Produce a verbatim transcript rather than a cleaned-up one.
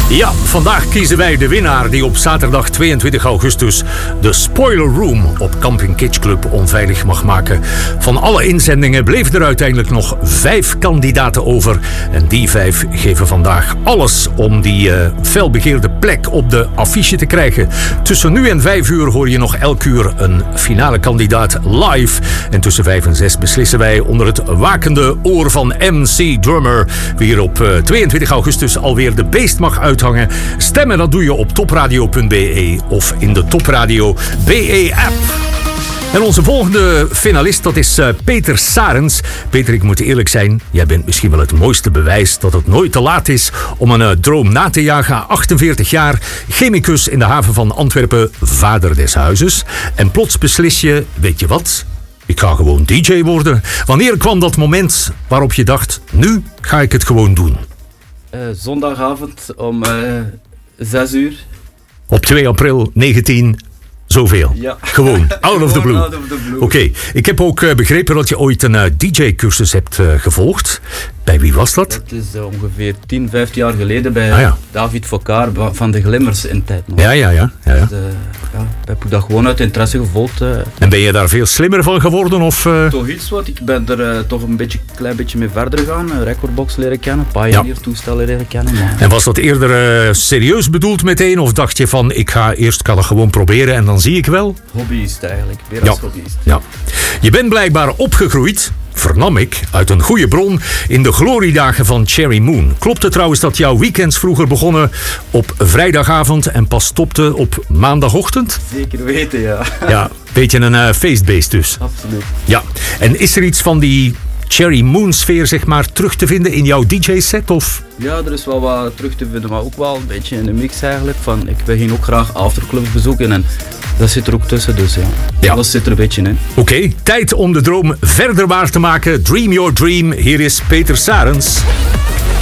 Ja, vandaag kiezen wij de winnaar die op zaterdag tweeëntwintig augustus de Spoiler Room op Camping Kitsch Club onveilig mag maken. Van alle inzendingen bleven er uiteindelijk nog vijf kandidaten over. En die vijf geven vandaag alles om die uh, felbegeerde plek op de affiche te krijgen. Tussen nu en vijf uur hoor je nog elk uur een finale kandidaat live. En tussen vijf en zes beslissen wij onder het wakende oor van M C Drummer wie er op uh, tweeëntwintig augustus alweer de beest mag uithangen. Stemmen dat doe je op topradio punt b e of in de Topradio B E-app. En onze volgende finalist, dat is uh, Peter Sarens. Peter, ik moet eerlijk zijn, jij bent misschien wel het mooiste bewijs dat het nooit te laat is om een uh, droom na te jagen. achtenveertig jaar, chemicus in de haven van Antwerpen, vader des huizes. En plots beslis je, weet je wat? Ik ga gewoon D J worden. Wanneer kwam dat moment waarop je dacht, nu ga ik het gewoon doen? Uh, zondagavond om uh, zes uur. Op twee april negentien... Zoveel. Ja. Gewoon, out of the blue. Out of the blue. Oké, okay. Ik heb ook uh, begrepen dat je ooit een uh, D J-cursus hebt uh, gevolgd. Bij wie was dat? Dat is uh, ongeveer tien, vijftien jaar geleden bij ah, ja. David Fokkaar van de Glimmers in tijd nog. Ja, ja, ja. ja, ja. Dus, uh, ja ik heb dat gewoon uit interesse gevolgd. Uh. En ben je daar veel slimmer van geworden? Of, uh... Toch iets wat. Ik ben er uh, toch een beetje, klein beetje mee verder gegaan. Een recordbox leren kennen, Pioneer-toestellen ja. leren kennen. Maar... En was dat eerder uh, serieus bedoeld meteen? Of dacht je van, ik ga eerst kan het gewoon proberen en dan zie ik wel? Hobbyist eigenlijk, weer ja. als hobbyist. Ja. Je bent blijkbaar opgegroeid, vernam ik, uit een goede bron, in de gloriedagen van Cherry Moon. Klopt het trouwens dat jouw weekends vroeger begonnen op vrijdagavond en pas stopten op maandagochtend? Zeker weten, ja. Ja, beetje een uh, feestbeest dus. Absoluut. Ja, en is er iets van die Cherry Moon sfeer zeg maar terug te vinden in jouw D J-set of... Ja, er is wel wat terug te vinden, maar ook wel een beetje in de mix eigenlijk. Van, ik wil hier ook graag afterclubs bezoeken en dat zit er ook tussen, dus ja. ja. Dat zit er een beetje in. Oké, okay, tijd om de droom verder waar te maken. Dream your dream, hier is Peter Sarens.